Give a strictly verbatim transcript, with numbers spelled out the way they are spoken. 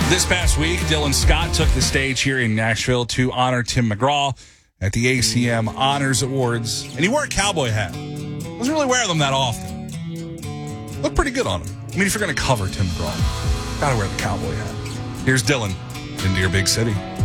This past week, Dylan Scott took the stage here in Nashville to honor Tim McGraw at the A C M Honors Awards. And he wore a cowboy hat. Doesn't really wear them that often. Looked pretty good on him. I mean, if you're going to cover Tim McGraw, gotta wear the cowboy hat. Here's Dylan into your big city.